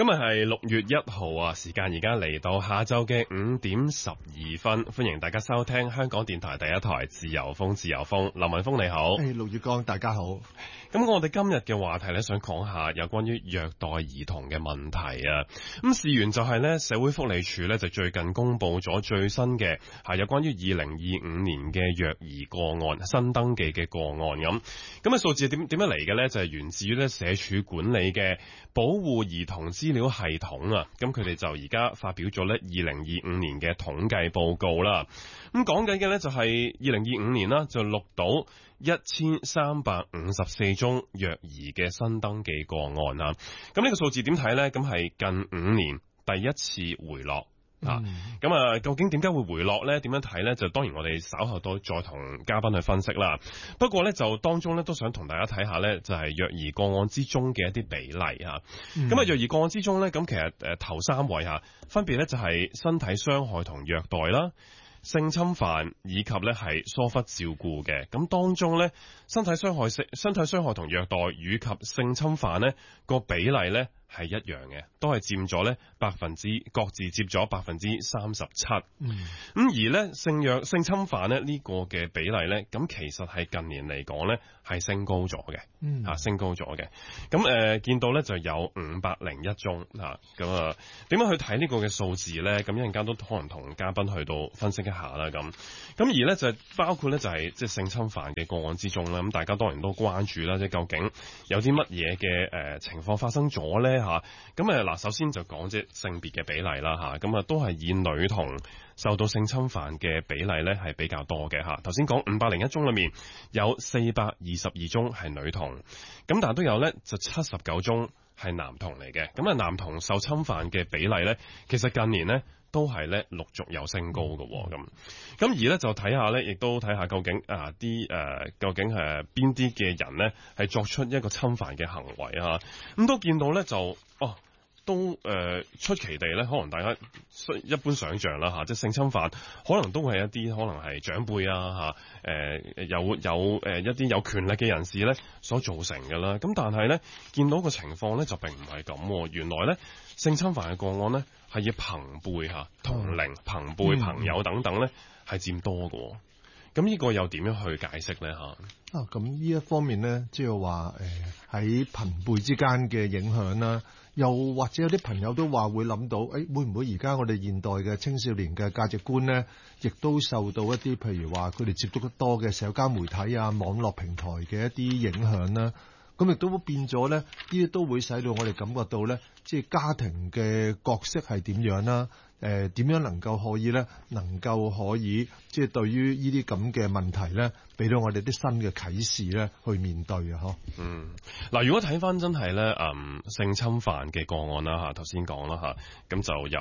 今日係6月1號啊，時間而家嚟到下晝嘅5點12分，歡迎大家收聽香港電台第一台自由風，自由風。林文峰你好， 陸月光大家好。 咁我哋今日嘅話題咧，想講下有關於虐待兒童嘅問題啊。咁事緣就係咧，社會福利署咧就最近公布咗最新嘅有關於2025年嘅虐兒個案新登記嘅個案咁。咁嘅數字點樣嚟嘅咧？就係源自於咧社署管理嘅保護兒童資料系統啊。咁佢哋就而家發表咗咧2025年嘅統計報告啦。咁講緊嘅咧就係2025年啦，就錄到1354宗虐兒嘅新登記個案啊。咁呢個數字點睇呢？咁係近5年第一次回落啊。咁究竟點解會回落呢？點樣睇呢？就當然我哋稍後都再同嘉賓去分析啦。不過呢，就當中呢都想同大家睇下呢，就係虐兒個案之中嘅一啲比例啊。咁虐兒個案之中呢，咁其實頭3位分別呢就係身體傷害同虐待啦、性侵犯以及咧係疏忽照顧嘅。咁當中咧身體傷害同虐待以及性侵犯咧個比例咧係一樣嘅，都係佔咗咧各自佔咗37%。咁而咧性侵犯咧呢個嘅比例咧，咁其實係近年嚟講咧係升高咗嘅，升高咗嘅。咁見到咧就有501宗嚇。咁點樣去睇呢個嘅數字咧？咁一陣間都可能同嘉賓去到分析一下啦。咁而咧就包括咧就係即係性侵犯嘅個案之中啦。咁大家當然都關注啦，即係究竟有啲乜嘢嘅情況發生咗咧？咁首先就講即係性別嘅比例啦。咁都係以女童受到性侵犯嘅比例咧係比較多嘅。頭先講501宗裏面有422宗係女童，咁但係都有咧就79宗係男童嚟嘅。咁男童受侵犯嘅比例咧，其實近年咧都係咧陸續有升高嘅。咁而咧就睇下咧，亦都睇下究竟究竟係邊啲嘅人咧係作出一個侵犯嘅行為啊。咁都見到咧就都出奇地咧，可能大家一般想象啦即係性侵犯可能都係一啲可能係長輩有一啲有權力嘅人士咧所造成嘅啦。咁但係咧見到個情況咧就並唔係咁。原來咧性侵犯嘅個案咧係以朋輩同齡朋輩朋友等等咧係佔多嘅。咁呢個又點樣去解釋咧咁呢一方面咧，即係話喺朋輩之間嘅影響啦。又或者有啲朋友都話會諗到，會唔會而家我哋現代嘅青少年嘅價值觀呢，亦都受到一啲譬如話佢哋接觸得多嘅社交媒體網絡平台嘅一啲影響啦。咁亦都變咗呢，呢啲都會使到我哋感覺到呢，即係家庭嘅角色係點樣啦？點樣能夠可以即係對於呢啲咁嘅問題呢，俾到我哋啲新嘅啟示呢去面對嗱，如果睇翻真係咧性侵犯嘅個案啦頭先講啦咁就有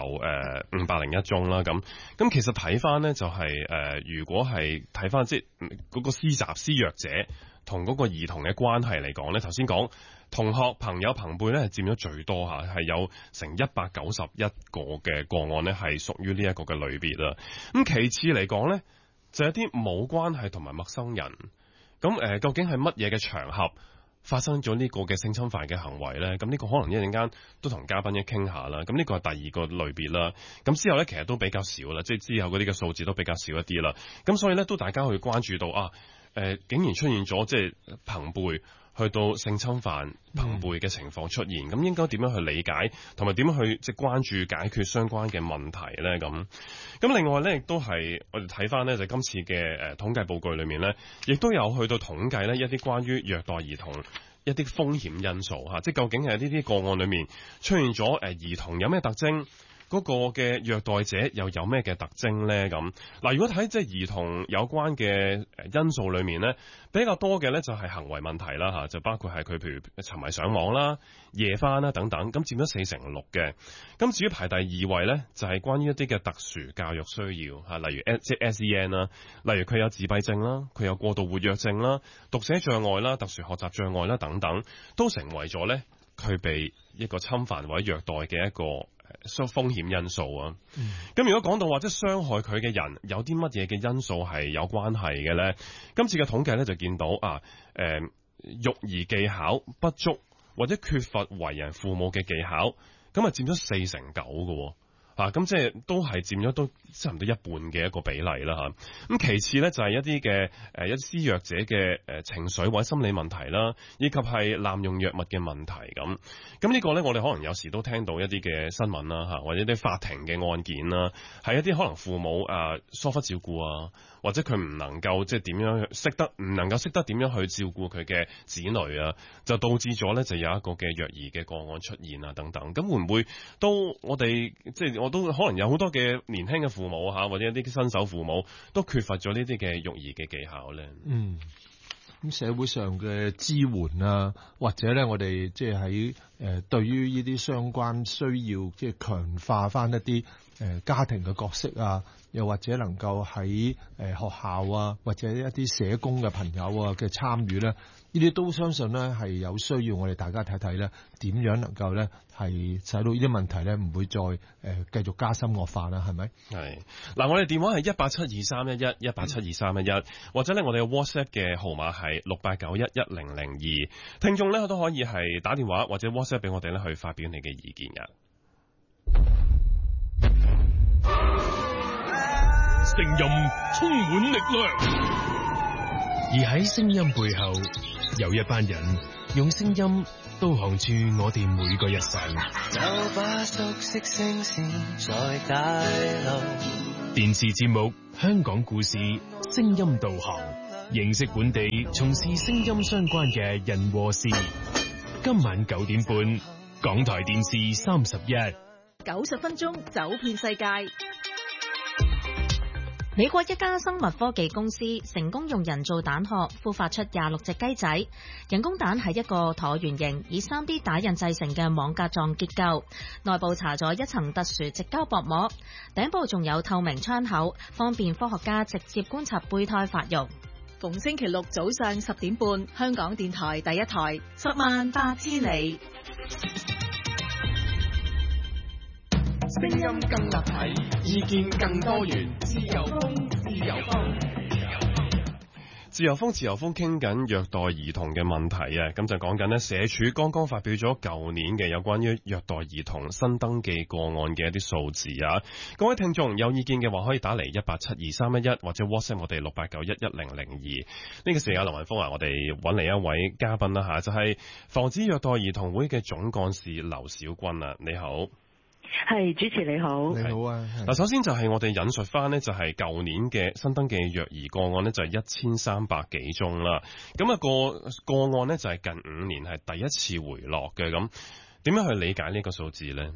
501宗啦。咁其實睇翻呢，就係如果係睇翻即係嗰個施虐者同嗰個兒童嘅關係嚟講咧，頭先講同學、朋友、朋輩咧係佔咗最多係有成191個嘅個案咧係屬於呢一個嘅類別啦。咁其次嚟講咧，就有啲冇關係同埋陌生人。咁究竟係乜嘢嘅場合發生咗呢個嘅性侵犯嘅行為咧？咁呢個可能一陣間都同嘉賓一傾下啦。咁呢個係第二個類別啦。咁之後咧其實都比較少啦，即係之後嗰啲嘅數字都比較少一啲啦。咁所以咧都大家去關注到竟然出現咗即係朋輩去到性侵犯朋輩嘅情況出現，咁應該點樣去理解同埋點樣去即係關注解決相關嘅問題咧？咁另外咧亦都係我哋睇翻咧就今次嘅統計報告裏面咧，亦都有去到統計咧一啲關於虐待兒童一啲風險因素即係究竟係呢啲個案裏面出現咗兒童有咩特徵？嗰個嘅虐待者又有咩嘅特徵咧？咁嗱，如果睇即係兒童有關嘅因素裏面咧，比較多嘅咧就係行為問題啦就包括係佢譬如沉迷上網啦、夜返啦等等，咁佔咗46%嘅。咁至於排第2位咧，就係關於一啲嘅特殊教育需要例如即係 SEN 啦，例如佢有自閉症啦、佢有過度活躍症啦、讀寫障礙啦、特殊學習障礙啦等等，都成為咗咧佢被一個侵犯或者虐待嘅一個風險因素啊。咁如果講到或者傷害佢嘅人有啲乜嘢嘅因素係有關係嘅咧，今次嘅統計咧就見到育兒技巧不足或者缺乏為人父母嘅技巧， 咁啊佔咗49%嘅。咁即係都係佔咗都差唔多一半嘅一個比例啦嚇。咁其次咧就係一啲嘅一啲施虐者嘅情緒或者心理問題啦，以及係濫用藥物嘅問題咁。咁呢個咧我哋可能有時都聽到一啲嘅新聞啦嚇，或者啲法庭嘅案件啦，係一啲可能父母疏忽照顧啊，或者佢唔能夠即係點樣唔能夠識得點樣去照顧佢嘅子女啊，就導致咗咧就有一個嘅虐兒嘅個案出現啊等等。咁會唔會都我哋即係我都可能有好多嘅年輕嘅父母或者一啲新手父母都缺乏咗呢啲嘅育兒嘅技巧咧。 咁社會上嘅支援啊，或者咧我哋即係喺對於呢啲相關需要即係強化翻一啲家庭嘅角色啊，又或者能夠喺學校啊，或者一啲社工嘅朋友啊嘅參與咧，呢啲都相信咧係有需要我哋大家睇睇咧，點樣能夠咧係使到呢啲問題咧唔會再繼續加深惡化啦，係咪？係。 嗱，我哋電話係1872311，1872311，或者咧我哋嘅 WhatsApp 嘅號碼係68911002，聽眾咧都可以係打電話或者 WhatsApp 俾我哋咧去發表你嘅意見㗎。 聲音充滿力量，而喺聲音背後有一班人用聲音導航住我哋每個日常。就把熟悉聲線在大路。電視節目《香港故事》聲音導航，認識本地從事聲音相關嘅人和事。今晚9點半，港台電視31。 90分鐘走遍世界。美國一家生物科技公司成功用人造蛋殼孵化出26隻雞仔。人工蛋係一個橢圓形以 3D 打印製成嘅網格狀結構，內部搽咗一層特殊矽膠薄膜，頂部仲有透明窗口，方便科學家直接觀察胚胎發育。逢星期六早上10點半，香港電台第一台，10萬八千里。 聲音更立體，意見更多元，自由風，自由風。 自由風傾緊虐待兒童嘅問題啊！咁就講緊呢，社署剛剛發表咗舊年嘅有關於虐待兒童新登記個案嘅一啲數字啊！各位聽眾有意見嘅話，可以打嚟1872311或者 WhatsApp 我哋68911002。呢個時候，劉雲峰話我哋揾嚟一位嘉賓啦就係防止虐待兒童會嘅總幹事劉小君啊！你好。 係，主持你好。 你好啊。 嗱，首先就係我哋引述翻呢，就係舊年嘅新登記虐兒個案呢，就係1300幾宗啦。咁啊個案呢，就係近5年係第一次回落嘅。咁點樣去理解呢個數字呢？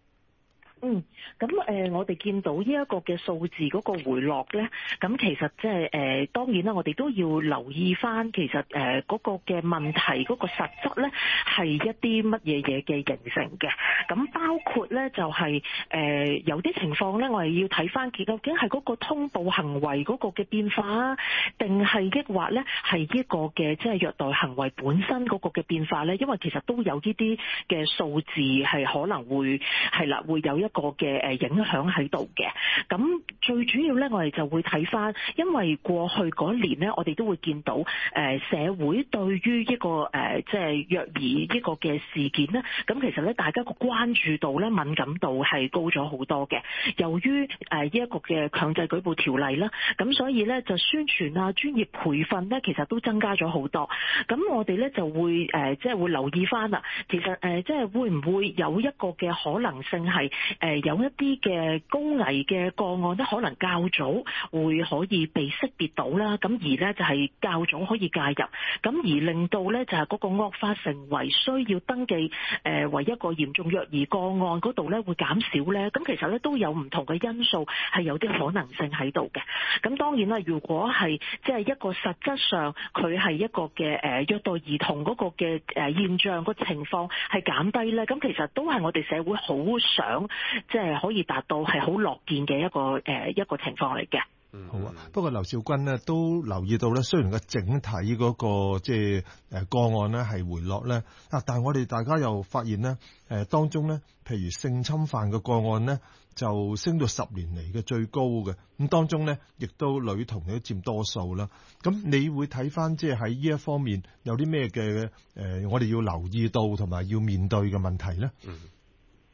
咁我哋見到呢一個嘅數字嗰個回落咧，咁其實即係當然啦，我哋都要留意翻，其實嗰個嘅問題嗰個實質咧係一啲乜嘢嘢嘅形成嘅。咁包括咧就係有啲情況咧，我哋要睇翻究竟係嗰個通報行為嗰個嘅變化啊，定係抑或咧係一個嘅即係虐待行為本身嗰個嘅變化咧？因為其實都有呢啲嘅數字係可能會係啦，會有一個嘅影響喺度嘅。咁最主要咧，我哋就會睇翻，因為過去嗰一年咧，我哋都會見到社會對於一個即係虐兒一個嘅事件咧，咁其實咧大家個關注度咧、敏感度係高咗好多嘅。由於呢一個嘅強制舉報條例啦，咁所以咧就宣傳啊、專業培訓咧，其實都增加咗好多。咁我哋咧就會即係會留意翻啦。其實即係會唔會有一個嘅可能性係有一啲嘅高危嘅個案咧，可能較早會可以被識別到啦，咁而咧就係較早可以介入，咁而令到咧就係嗰個惡化成為需要登記為一個嚴重虐兒個案嗰度咧會減少咧，咁其實咧都有唔同嘅因素係有啲可能性喺度嘅。咁當然啦，如果係即係一個實質上佢係一個嘅虐待兒童嗰個嘅現象個情況係減低咧，咁其實都係我哋社會好想即係可以達到係好樂見嘅一個情況嚟嘅。 好啊，不過劉少君呢都留意到咧，雖然個整體嗰個即係個案咧係回落咧，但係我哋大家又發現咧，當中咧，譬如性侵犯嘅個案咧，就升到10年嚟嘅最高嘅，咁當中咧亦都女童都佔多數啦。咁你會睇翻即係喺呢一方面有啲咩嘅我哋要留意到同埋要面對嘅問題咧？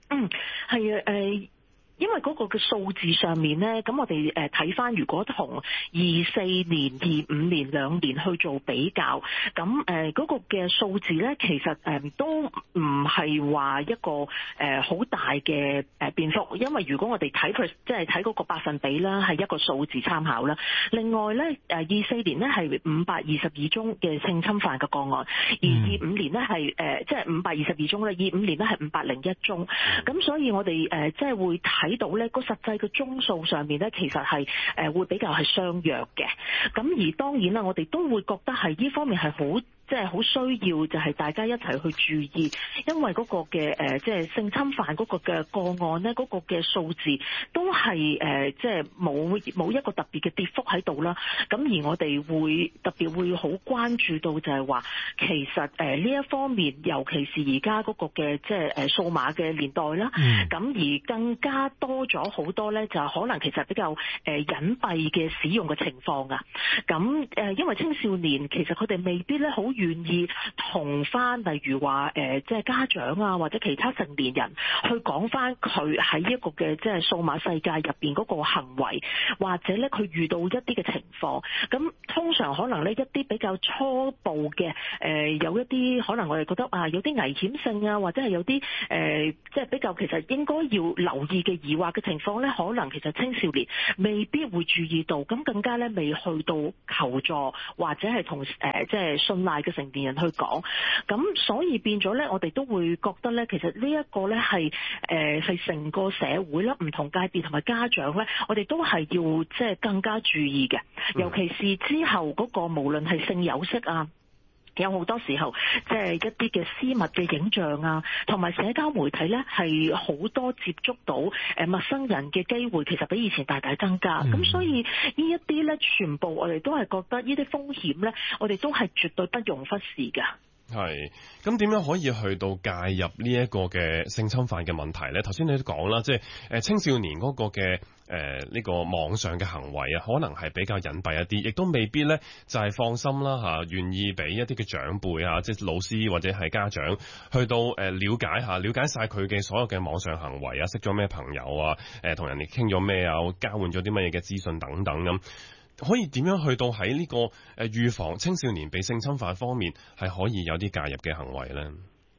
係啊，因為嗰個嘅數字上面咧，咁我哋睇翻，如果同24年、25年兩年去做比較，咁嗰個嘅數字咧，其實都唔係話一個好大嘅變幅，因為如果我哋睇即係睇嗰個百分比啦，係一個數字參考啦。另外咧，24年咧係522宗嘅性侵犯嘅個案，而25年咧係即係522宗咧，25年咧係501宗，咁所以我哋即係會睇到咧個實際嘅宗數上面咧，其實係會比較係相若嘅。咁而當然啦，我哋都會覺得係呢方面係好。即係好需要，就係大家一齊去注意，因為嗰個嘅即係性侵犯嗰個嘅個案咧，嗰個嘅數字都係即係冇一個特別嘅跌幅喺度啦。咁而我哋會特別會好關注到就係話，其實呢一方面，尤其是而家嗰個嘅即係數碼嘅年代啦，咁而更加多咗好多咧，就可能其實比較隱蔽嘅使用嘅情況啊。咁因為青少年其實佢哋未必咧好願意同翻，例如話即係家長啊，或者其他成年人去講翻佢喺一個嘅即係數碼世界入邊嗰個行為，或者咧佢遇到一啲嘅情況。咁通常可能呢，一啲比較初步嘅有一啲可能我哋覺得有啲危險性啊，或者係有啲即係比較其實應該要留意嘅疑惑嘅情況咧，可能其實青少年未必會注意到，咁更加咧未去到求助或者係同即係信賴嘅成年人去講，咁所以變咗咧，我哋都會覺得咧，其實呢一個咧係成個社會啦，唔同界別同埋家長咧，我哋都係要即係更加注意嘅，尤其是之後嗰個無論係性有色啊。有好多時候，即係一啲嘅私密嘅影像啊，同埋社交媒體咧，係好多接觸到陌生人嘅機會，其實比以前大大增加。咁所以呢一啲咧，全部我哋都係覺得呢啲風險咧，我哋都係絕對不容忽視㗎。 係，咁點樣可以去到介入呢一個嘅性侵犯嘅問題咧？頭先你都講啦，即係青少年嗰個嘅呢個網上嘅行為啊，可能係比較隱蔽一啲，亦都未必咧就係放心啦嚇，願意俾一啲嘅長輩啊，即係老師或者係家長去到了解晒佢嘅所有嘅網上行為啊，識咗咩朋友啊，同人哋傾咗咩啊，交換咗啲乜嘢嘅資訊等等咁。可以點樣去到喺呢個預防青少年被性侵犯方面係可以有啲介入嘅行為咧？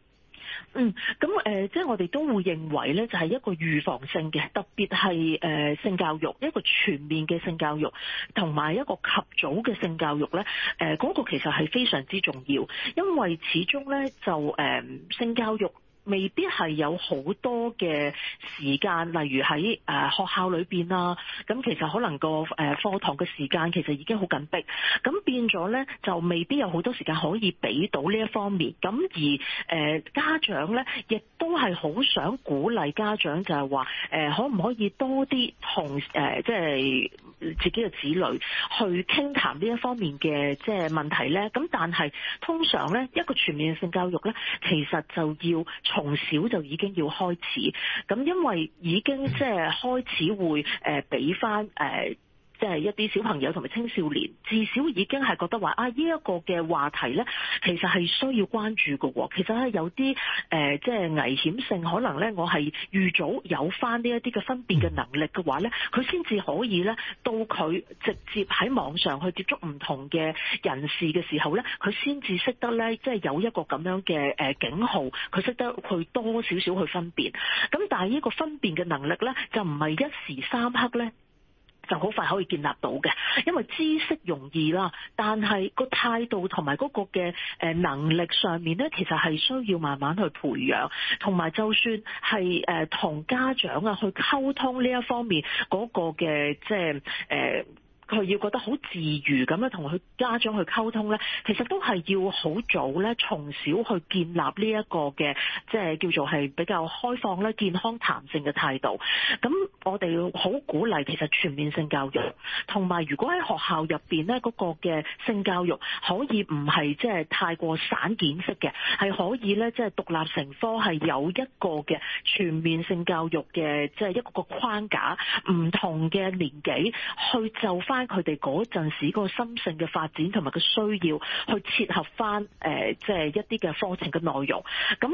咁即係我哋都會認為咧，就係一個預防性嘅，特別係性教育，一個全面嘅性教育，同埋一個及早嘅性教育咧，嗰個其實係非常之重要，因為始終咧就性教育未必係有好多嘅時間，例如喺學校裏邊啊，咁其實可能個課堂嘅時間其實已經好緊迫，咁變咗咧就未必有好多時間可以俾到呢一方面。咁而家長咧亦都係好想鼓勵家長就係話可唔可以多啲同即係自己嘅子女去傾談呢一方面嘅即係問題咧。咁但係通常咧一個全面性教育咧，其實就要從小就已經要開始，咁因為已經即係開始會俾翻即係一啲小朋友同埋青少年，至少已經係覺得話呢一個嘅話題咧，其實係需要關注嘅。其實係有啲即係危險性，可能咧我係預早有翻呢一啲嘅分辨嘅能力嘅話咧，佢先至可以咧到佢直接喺網上去接觸唔同嘅人士嘅時候咧，佢先至識得咧即係有一個咁樣嘅警號，佢識得去多少少去分辨。咁但係呢個分辨嘅能力咧，就唔係一時三刻咧就好快可以建立到嘅，因為知識容易啦，但係個態度同埋嗰個嘅能力上面咧，其實係需要慢慢去培養，同埋就算係同家長啊去溝通呢一方面嗰個嘅即係佢要覺得好自如咁樣同佢家長去溝通咧，其實都係要好早咧，從小去建立呢一個嘅即係叫做係比較開放咧、健康談性嘅態度。咁我哋好鼓勵其實全面性教育，同埋如果喺學校入邊咧嗰個嘅性教育可以唔係即係太過散件式嘅，係可以咧即係獨立成科，係有一個嘅全面性教育嘅即係一個框架，唔同嘅年紀去就翻佢哋嗰陣時個心性嘅發展同埋個需要，去切合翻即係一啲嘅課程嘅內容。咁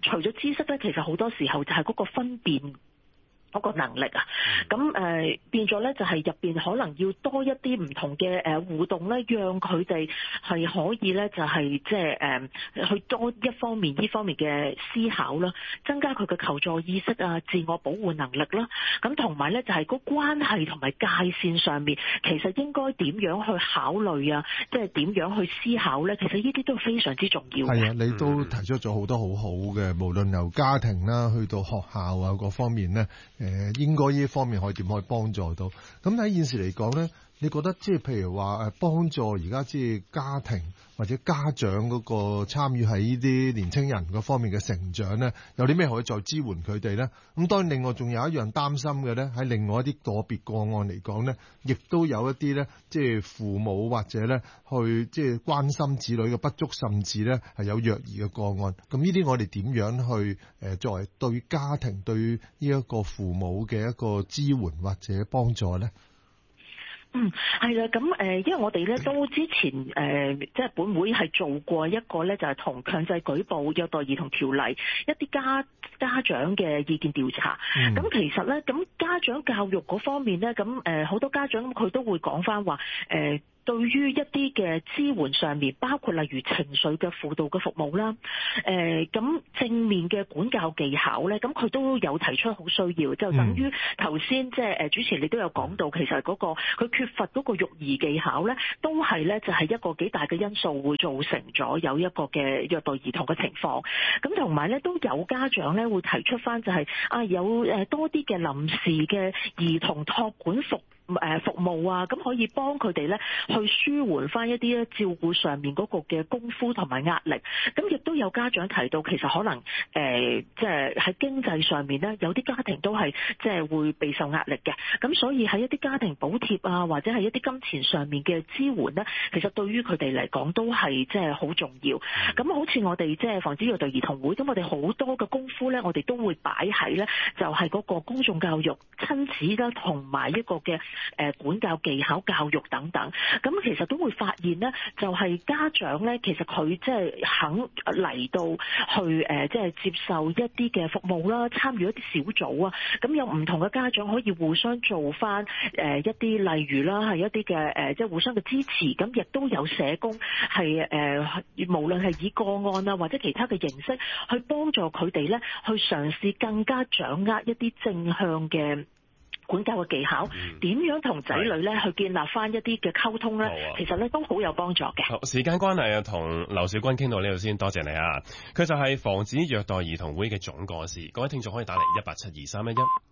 除咗知識咧，其實好多時候就係嗰個分辨嗰個能力啊，咁變咗咧就係入邊可能要多一啲唔同嘅互動咧，讓佢哋係可以咧就係即係去多一方面呢方面嘅思考啦，增加佢嘅求助意識啊、自我保護能力啦，咁同埋咧就係個關係同埋界線上面，其實應該點樣去考慮啊，即係點樣去思考咧？其實呢啲都非常之重要嘅。 係啊，你都提出咗好多好好嘅，無論由家庭啦，去到學校啊各方面咧。應該呢方面可以點可以幫助到？咁喺現時嚟講咧，你覺得即係譬如話幫助而家即係家庭或者家長嗰個參與喺呢啲年青人嗰方面嘅成長咧，有啲咩可以再支援佢哋咧？咁當然另外仲有一樣擔心嘅咧，喺另外一啲個別個案嚟講咧，亦都有一啲咧，即係父母或者咧去即係關心子女嘅不足，甚至咧係有虐兒嘅個案。咁呢啲我哋點樣去作為對家庭對呢一個父母嘅一個支援或者幫助咧？ 係啦，咁因為我哋咧都之前即係本會係做過一個咧，就係同強制舉報虐待兒童條例一啲家長嘅意見調查。咁其實咧，咁家長教育嗰方面咧，咁好多家長佢都會講翻話對於一啲嘅支援上面，包括例如情緒嘅輔導嘅服務啦，咁正面嘅管教技巧咧，咁佢都有提出好需要，就等於頭先即係主持你都有講到，其實嗰個佢缺乏嗰個育兒技巧咧，都係咧就係一個幾大嘅因素，會造成咗有一個嘅虐待兒童嘅情況。咁同埋咧都有家長咧會提出翻就係有多啲嘅臨時嘅兒童託管服務啊，咁可以幫佢哋咧去舒緩翻一啲咧照顧上面嗰個嘅功夫同埋壓力。咁亦都有家長提到，其實可能即係喺經濟上面咧，有啲家庭都係即係會備受壓力嘅。咁所以喺一啲家庭補貼啊，或者係一啲金錢上面嘅支援咧，其實對於佢哋嚟講都係即係好重要。咁好似我哋即係防止虐待兒童會，咁我哋好多嘅功夫咧，我哋都會擺喺咧就係嗰個公眾教育、親子啦，同埋一個嘅管教技巧教育等等，咁其實都會發現呢，就係家長呢，其實佢即係肯嚟到去即係接受一啲嘅服務啦，參與一啲小組啊，咁有唔同嘅家長可以互相做翻一啲，例如啦係一啲嘅即係互相嘅支持，咁亦都有社工係無論係以個案啊或者其他嘅形式去幫助佢哋呢，去嘗試更加掌握一啲正向嘅管教嘅技巧，點樣同仔女咧去建立翻一啲嘅溝通咧，其實咧都好有幫助嘅。 好，時間關係啊，同劉小君傾到呢度先，多謝你啊！佢就係防止虐待兒童會嘅總幹事，各位聽眾可以打嚟187231。